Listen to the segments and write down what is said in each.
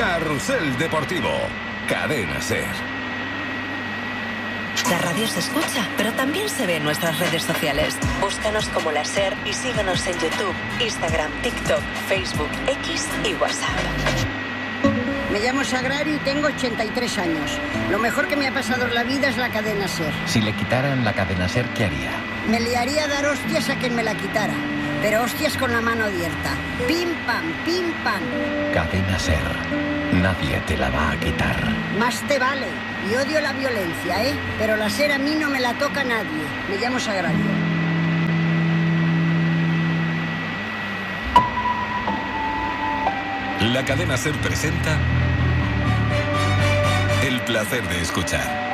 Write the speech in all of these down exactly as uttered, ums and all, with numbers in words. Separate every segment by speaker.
Speaker 1: Carrusel Deportivo. Cadena SER.
Speaker 2: La radio se escucha, pero también se ve en nuestras redes sociales. Búscanos como La SER y síguenos en YouTube, Instagram, TikTok, Facebook, X y WhatsApp.
Speaker 3: Me llamo Sagrario y tengo ochenta y tres años. Lo mejor que me ha pasado en la vida es la cadena SER.
Speaker 4: Si le quitaran la cadena SER, ¿qué haría?
Speaker 3: Me liaría a dar hostias a quien me la quitara. Pero hostias con la mano abierta. Pim, pam, pim, pam.
Speaker 4: Cadena SER. Nadie te la va a quitar.
Speaker 3: Más te vale. Y odio la violencia, ¿eh? Pero la SER a mí no me la toca nadie. Me llamo Sagrario.
Speaker 1: La cadena SER presenta El placer de escuchar.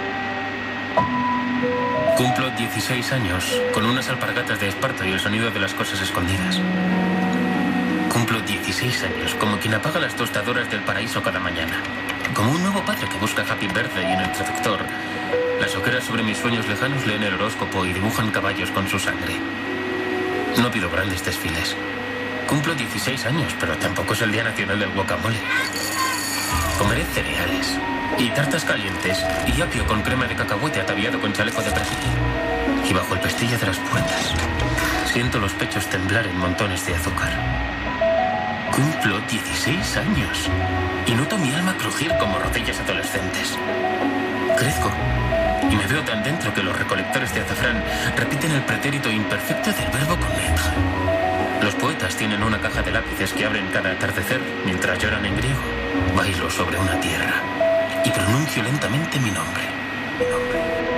Speaker 5: Cumplo dieciséis años, con unas alpargatas de esparto y el sonido de las cosas escondidas. Cumplo dieciséis años, como quien apaga las tostadoras del paraíso cada mañana. Como un nuevo padre que busca Happy Birthday en el traductor. Las ojeras sobre mis sueños lejanos leen el horóscopo y dibujan caballos con su sangre. No pido grandes desfiles. Cumplo dieciséis años, pero tampoco es el Día Nacional del Guacamole. Comeré cereales y tartas calientes y apio con crema de cacahuete ataviado con chaleco de Brasil. Y bajo el pestillo de las puertas siento los pechos temblar en montones de azúcar. Cumplo dieciséis años y noto mi alma crujir como rodillas adolescentes. Crezco y me veo tan dentro que los recolectores de azafrán repiten el pretérito imperfecto del verbo connaître. Los poetas tienen una caja de lápices que abren cada atardecer mientras lloran en griego. Bailo sobre una tierra y pronuncio lentamente mi nombre. Mi nombre.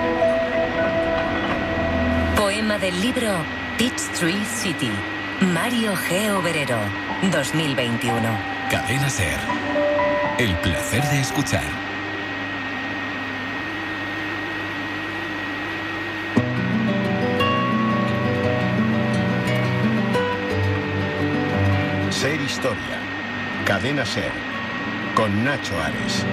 Speaker 2: Poema del libro Peachtree City. Mario G. Oberero, dos mil veintiuno.
Speaker 1: Cadena SER. El placer de escuchar.
Speaker 6: SER Historia. Cadena SER. Con Nacho Ares.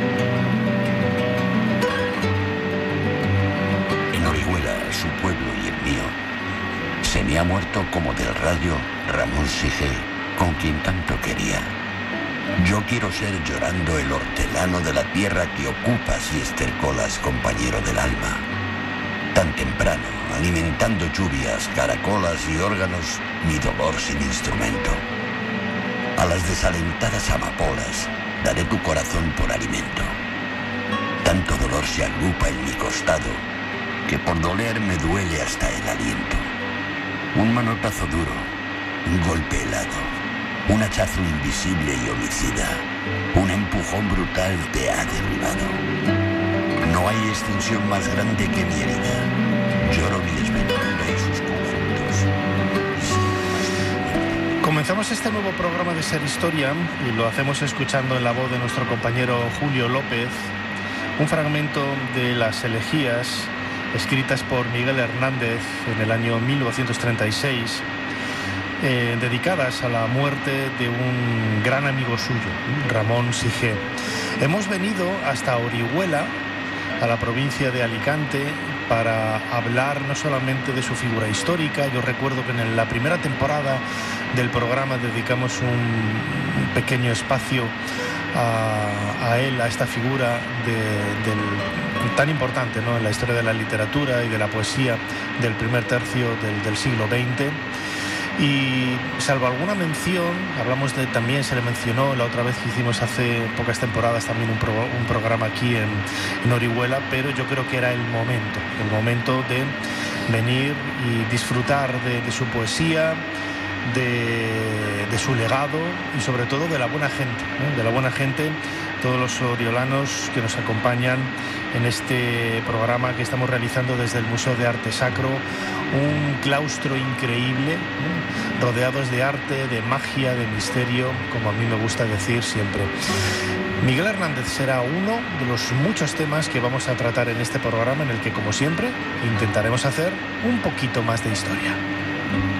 Speaker 7: En Orihuela, su pueblo y el mío, se me ha muerto como del rayo Ramón Sige, con quien tanto quería. Yo quiero ser llorando el hortelano de la tierra que ocupas y estercolas, compañero del alma. Tan temprano, alimentando lluvias, caracolas y órganos, mi dolor sin instrumento. A las desalentadas amapolas daré tu corazón por alimento. Tanto dolor se agrupa en mi costado que por doler me duele hasta el aliento. Un manotazo duro, un golpe helado, un hachazo invisible y homicida, un empujón brutal te ha derribado. No hay extinción más grande que mi herida. Lloro mi desventura y sus conjuntos.
Speaker 8: Comenzamos este nuevo programa de SER Historia y lo hacemos escuchando en la voz de nuestro compañero Julio López un fragmento de las elegías escritas por Miguel Hernández en el año mil novecientos treinta y seis, eh, dedicadas a la muerte de un gran amigo suyo, Ramón Sige. Hemos venido hasta Orihuela, a la provincia de Alicante, para hablar no solamente de su figura histórica. Yo recuerdo que en la primera temporada del programa dedicamos un, un pequeño espacio a, a él, a esta figura de, del, tan importante, ¿no?, en la historia de la literatura y de la poesía del primer tercio del, del siglo veinte. Y salvo alguna mención, hablamos de, también se le mencionó la otra vez que hicimos hace pocas temporadas también un, pro, un programa aquí en, en Orihuela, pero yo creo que era el momento, el momento de venir y disfrutar de, de su poesía, de, de su legado y sobre todo de la buena gente, ¿no?, de la buena gente, todos los oriolanos que nos acompañan en este programa que estamos realizando desde el Museo de Arte Sacro, un claustro increíble, ¿no?, rodeados de arte, de magia, de misterio, como a mí me gusta decir siempre. Miguel Hernández será uno de los muchos temas que vamos a tratar en este programa, en el que, como siempre, intentaremos hacer un poquito más de historia.